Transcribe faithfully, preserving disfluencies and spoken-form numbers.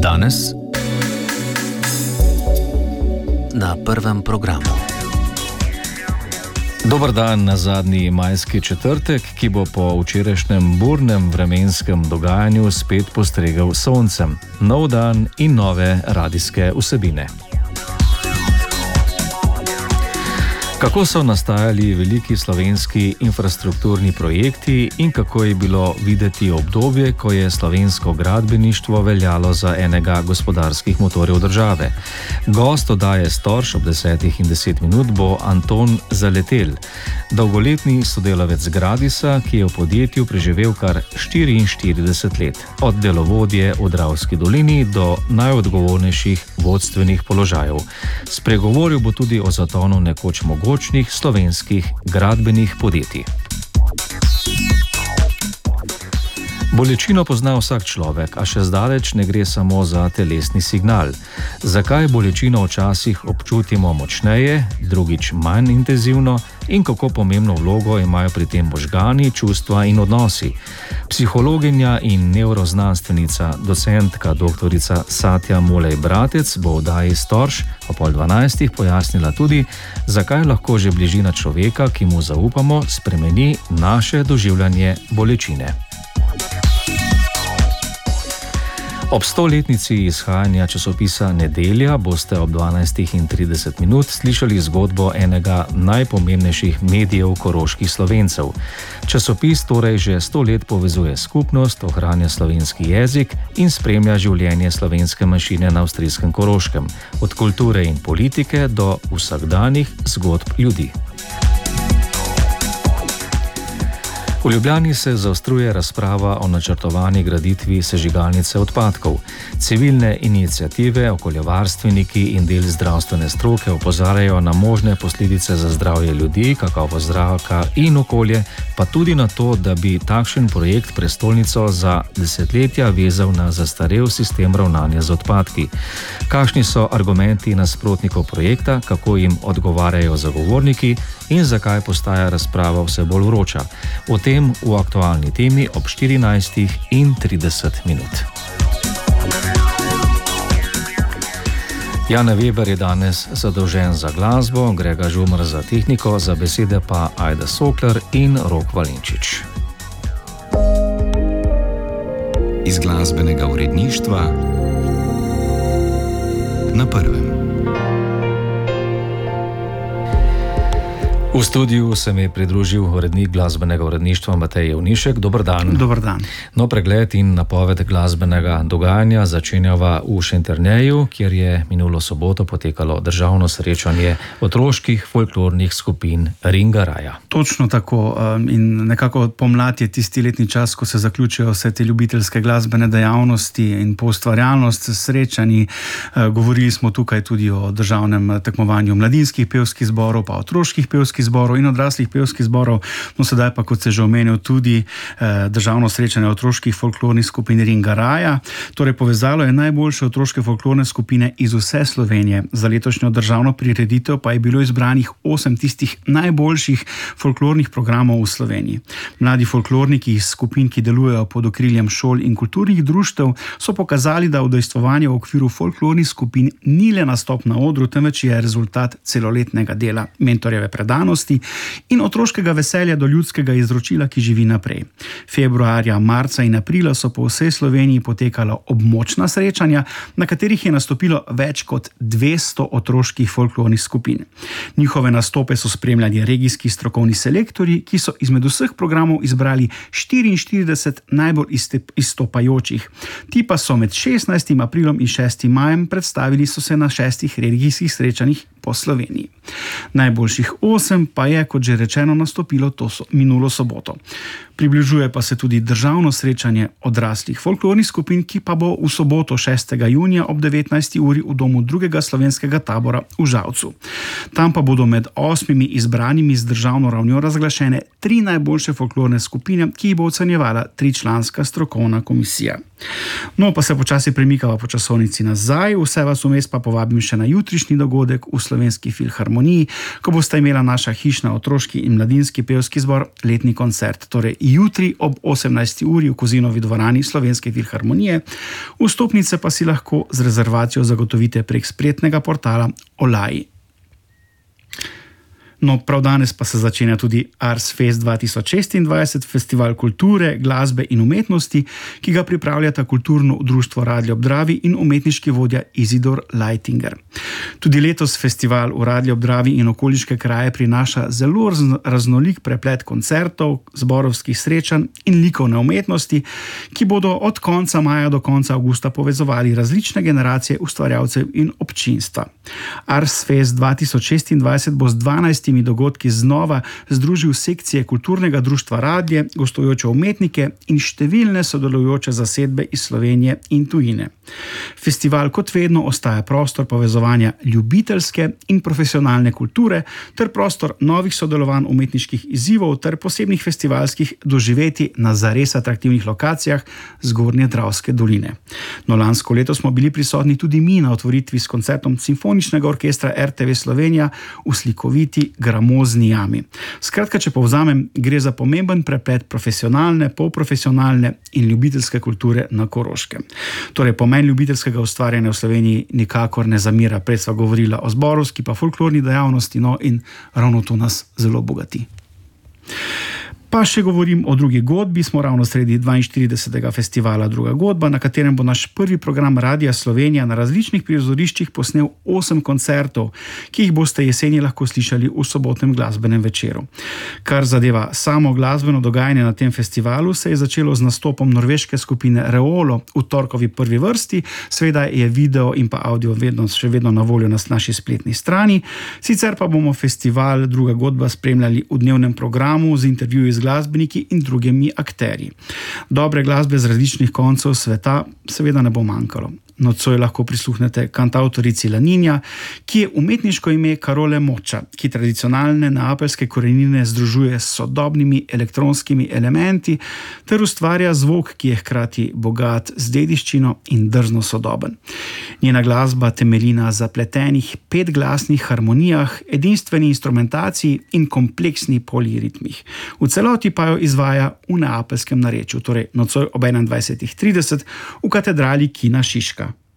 Danes na prvem programu. Dober dan na zadnji majski četrtek, ki bo po včerajšnjem burnem vremenskem dogajanju spet postregel s soncem. Nov dan in nove radijske vsebine. Kako so nastajali veliki slovenski infrastrukturni projekti in kako je bilo videti obdobje, ko je slovensko gradbeništvo veljalo za enega gospodarskih motorjev države? Gost oddaje Storž ob desetih in deset minut bo Anton Zaletelj, dolgoletni sodelavec Gradisa, ki je v podjetju preživel kar štiriinštirideset let, od delovodje v Dravski dolini do najodgovornejših vodstvenih položajev. Spregovoril bo tudi o zatonu nekoč mogočnih slovenskih gradbenih podjetij. Bolečino pozna vsak človek, a še zdaleč ne gre samo za telesni signal. Zakaj bolečino včasih občutimo močneje, drugič manj intenzivno in kako pomembno vlogo imajo pri tem možgani, čustva in odnosi? Psihologinja in nevroznanstvenica, docentka doktorica Satja Mulej Bratec bo v oddaji Storž o pol dvanajstih pojasnila tudi, zakaj lahko že bližina človeka, ki mu zaupamo, spremeni naše doživljanje bolečine. Ob stoletnici izhajanja časopisa Nedelja boste ob dvanajstih in trideset minut slišali zgodbo enega najpomembnejših medijev koroških Slovencev. Časopis torej že sto let povezuje skupnost, ohranja slovenski jezik in spremlja življenje slovenske manjšine na avstrijskem Koroškem, od kulture in politike do vsakdanjih zgodb ljudi. V Ljubljani se zaostruje razprava o načrtovani graditvi sežigalnice odpadkov. Civilne iniciative, okoljevarstveniki in del zdravstvene stroke opozarjajo na možne posledice za zdravje ljudi, kakovost zraka in okolje, pa tudi na to, da bi takšen projekt prestolnico za desetletja vezal na zastarel sistem ravnanja z odpadki. Kakšni so argumenti nasprotnikov projekta, kako jim odgovarjajo zagovorniki in zakaj postaja razprava vse bolj vroča? O tem v aktualni temi ob štirinajstih in trideset minut. Jana Weber je danes zadolžen za glasbo, Grega Žumar za tehniko, za besede pa Ajda Sokler in Rok Valenčič. Iz glasbenega uredništva na prvem. V studiu se mi je pridružil urednik glasbenega uredništva Matej Jevnišek. Dober dan. Dober dan. No, pregled in napoved glasbenega dogajanja začenjava v Šentjerneju, kjer je minulo soboto potekalo državno srečanje otroških folklornih skupin Ringaraja. Točno tako. In nekako pomlad je tisti letni čas, ko se zaključijo vse te ljubiteljske glasbene dejavnosti in poustvarjalnost srečanji. Govorili smo tukaj tudi o državnem tekmovanju mladinskih pevskih zborov, pa otroških pevskih zborov in odraslih pevskih zborov. No, sedaj pa, kot se že omenil, tudi eh, državno srečanje otroških folklornih skupin Ringaraja. Torej, povezalo je najboljše otroške folklorne skupine iz vse Slovenije. Za letošnjo državno prireditev pa je bilo izbranih osem tistih najboljših folklornih programov v Sloveniji. Mladi folklorniki iz skupin, ki delujejo pod okriljem šol in kulturnih društev, so pokazali, da udejstvovanje v okviru folklornih skupin ni le nastop na odru, temveč je rezultat celoletnega dela, mentorjeve predanosti in otroškega veselja do ljudskega izročila, ki živi naprej. Februarja, marca in aprila so po vsej Sloveniji potekala območna srečanja, na katerih je nastopilo več kot dvesto otroških folklornih skupin. Njihove nastope so spremljali regijski strokovni selektorji, ki so izmed vseh programov izbrali štiriinštirideset najbolj izstopajočih. Ti pa so med šestnajstim aprilom in šestim majem predstavili so se na šestih regijskih srečanjih po Sloveniji. Najboljših osem pa je, kot že rečeno, nastopilo to so, minulo soboto. Približuje pa se tudi državno srečanje odraslih folklornih skupin, ki pa bo v soboto šestega junija ob devetnajsti uri v domu drugega slovenskega tabora v Žalcu. Tam pa bodo med osmimi izbranimi z državno ravnjo razglašene tri najboljše folklorne skupine, ki jih bo ocenjevala tričlanska strokovna komisija. No, pa se počasi premikava po časovnici nazaj, vse vas vmes pa povabim še na jutrišnji dogodek v Slovenski filharmoniji, ko boste imela naša hišna otroški in mladinski pevski zbor letni koncert. Torej jutri ob osemnajsti uri v Kozinovi dvorani Slovenske filharmonije. Vstopnice pa si lahko z rezervacijo zagotovite prek spletnega portala Olai. No, prav danes pa se začenja tudi Ars Fest dva tisoč šestindvajset, festival kulture, glasbe in umetnosti, ki ga pripravljata kulturno društvo Radlje ob Dravi in umetniški vodja Izidor Leitinger. Tudi letos festival v Radlje ob Dravi in okoliške kraje prinaša zelo raznolik preplet koncertov, zborovskih srečanj in likovne umetnosti, ki bodo od konca maja do konca avgusta povezovali različne generacije ustvarjalcev in občinstva. Ars Fest dva tisoč šestindvajset bo z dvanajstimi dogodki znova združil sekcije kulturnega društva Radlje, gostujoče umetnike in številne sodelujoče zasedbe iz Slovenije in tujine. Festival kot vedno ostaja prostor povezovanja ljubiteljske in profesionalne kulture ter prostor novih sodelovanj, umetniških izzivov ter posebnih festivalskih doživetij na zares atraktivnih lokacijah Zgornje Dravske doline. No, lansko leto smo bili prisotni tudi mi na otvoritvi s koncertom Simfoničnega orkestra R T V Slovenija v slikoviti Gramozni jami. Skratka, če povzamem, gre za pomemben preplet profesionalne, polprofesionalne in ljubiteljske kulture na Koroškem. Torej, pomen ljubiteljskega ustvarjanja v Sloveniji nikakor ne zamira. Prej sva govorila o zborovski pa folklorni dejavnosti, no, in ravno to nas zelo bogati. Pa še govorim o drugi godbi, smo ravno sredi dvainštiridesetega festivala Druga godba, na katerem bo naš prvi program Radia Slovenija na različnih prizoriščih posnel osem koncertov, ki jih boste jeseni lahko slišali v sobotnem glasbenem večeru. Kar zadeva samo glasbeno dogajanje na tem festivalu, se je začelo z nastopom norveške skupine Reolo v torkovi prvi vrsti, seveda je video in pa audio vedno, še vedno na voljo na naši spletni strani, sicer pa bomo festival Druga godba spremljali v dnevnem programu z intervjuji z glasbeniki in drugimi akterji. Dobre glasbe z različnih koncev sveta seveda ne bo manjkalo. Nocoj lahko prisluhnete kantavtorici La Niña, ki je umetniško ime Karole Moča, ki tradicionalne neapeljske korenine združuje s sodobnimi elektronskimi elementi ter ustvarja zvok, ki je hkrati bogat z dediščino in drzno sodoben. Njena glasba temelji na zapletenih petglasnih harmonijah, edinstveni instrumentaciji in kompleksni poliritmih. V celoti pa jo izvaja v neapeljskem narečju, torej nocoj ob enaindvajsetih trideset v katedrali Kina Šiška.